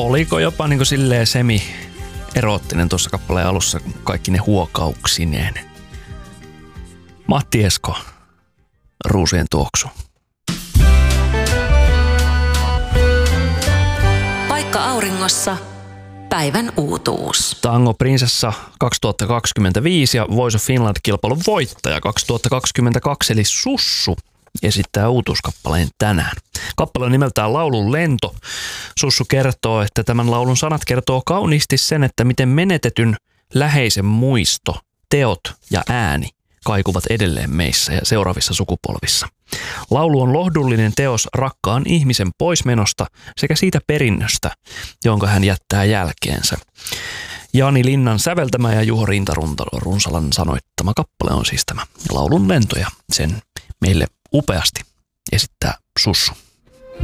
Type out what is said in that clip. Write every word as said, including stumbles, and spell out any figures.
oliko jopa niin kuin silleen semi-eroottinen tuossa kappaleen alussa kaikki ne huokauksineen. Matti Esko, Ruusujen tuoksu. Paikka auringossa. Päivän uutuus. Tango Prinsessa kaksituhattakaksikymmentäviisi ja Voice of Finland-kilpailun voittaja kaksituhattakaksikymmentäkaksi eli Sussu esittää uutuuskappaleen tänään. Kappale on nimeltään Laulun lento. Sussu kertoo, että tämän laulun sanat kertoo kauniisti sen, että miten menetetyn läheisen muisto, teot ja ääni kaikuvat edelleen meissä ja seuraavissa sukupolvissa. Laulu on lohdullinen teos rakkaan ihmisen poismenosta sekä siitä perinnöstä, jonka hän jättää jälkeensä. Jani Linnan säveltämä ja Juho Rintarunsalan sanoittama kappale on siis tämä Laulun lento ja sen meille upeasti esittää Sussu.